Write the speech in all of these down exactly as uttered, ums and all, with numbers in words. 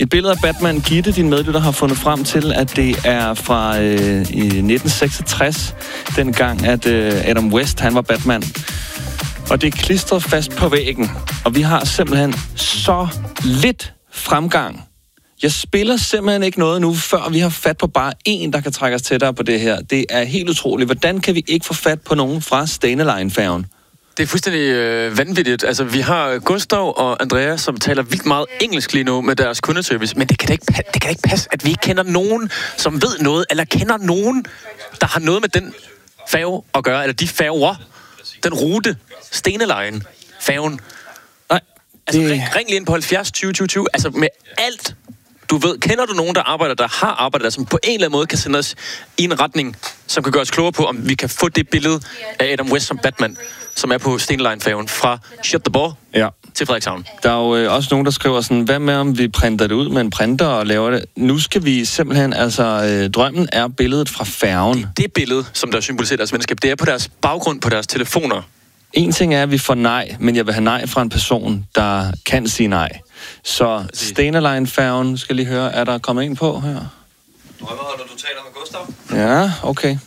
Et billede af Batman. Gitte, din medlytter, har fundet frem til, at det er fra øh, i nitten seksogtres, dengang at øh, Adam West, han var Batman. Og det er klistret fast på væggen. Og vi har simpelthen så lidt fremgang. Jeg spiller simpelthen ikke noget nu, før vi har fat på bare en, der kan trække os tættere på det her. Det er helt utroligt. Hvordan kan vi ikke få fat på nogen fra Stena Line-færgen? Det er fuldstændig øh, vanvittigt. Altså, vi har Gustav og Andrea, som taler vildt meget engelsk lige nu med deres kundeservice, men det kan da ikke, det kan da ikke passe, at vi ikke kender nogen, som ved noget, eller kender nogen, der har noget med den færge at gøre, eller de færger, den rute, Stena Line, færgen. Nej, altså, det... ring, ring lige ind på halvfjerds tyve tyve tyve, altså med alt, du ved. Kender du nogen, der arbejder, der har arbejdet der, som på en eller anden måde kan sende os i en retning, som kan gøre os klogere på, om vi kan få det billede af Adam West som Batman, som er på Stena Line-færgen fra Göteborg ja. til Frederikshavn. Der er jo øh, også nogen, der skriver sådan, hvad med om vi printer det ud med en printer og laver det? Nu skal vi simpelthen, altså øh, drømmen er billedet fra færgen. Det, det billede, som der symboliserer deres venskab, det er på deres baggrund på deres telefoner. En ting er, at vi får nej, men jeg vil have nej fra en person, der kan sige nej. Så Stena Line-færgen, skal lige høre, er der kommet en på her? Drømmer, når du taler med Gustav? Ja, okay.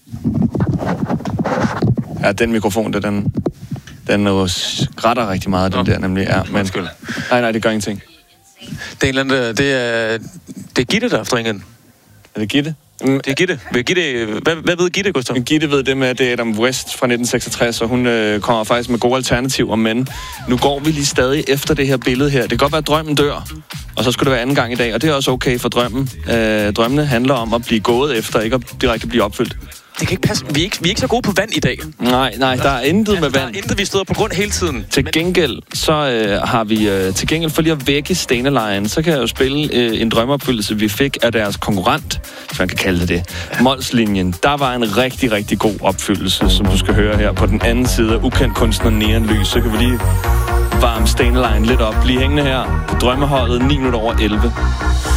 Ja, den mikrofon, det, den, den jo skrætter rigtig meget, den Nå. der nemlig. Ja, men, nej, nej, det gør ingenting. Det er, en eller anden, det er, det er Gitte, der har ringet. Er det Gitte? Det er Gitte. Gitte hvad, hvad ved Gitte, Gustav? Gitte ved det med, at det er Adam West fra nitten seksogtres, og hun øh, kommer faktisk med gode alternativer, men nu går vi lige stadig efter det her billede her. Det kan godt være, at drømmen dør, og så skulle det være anden gang i dag, og det er også okay for drømmen. Øh, drømmene handler om at blive gået efter, ikke at direkte blive opfyldt. Det kan ikke passe. Vi er ikke, vi er ikke så gode på vand i dag. Nej, nej, der er intet med vand. Der er intet, vi støder på grund hele tiden. Til gengæld, så øh, har vi øh, til gengæld for lige at vække Stena Line, så kan jeg jo spille øh, en drømmeopfyldelse, vi fik af deres konkurrent, hvis man kan kalde det det, Molslinjen. Der var en rigtig, rigtig god opfyldelse, som du skal høre her på den anden side af ukendt kunstner Neonlys. Så kan vi lige varme Stena Line lidt op. Bliv hængende her på drømmeholdet ni minutter over elleve.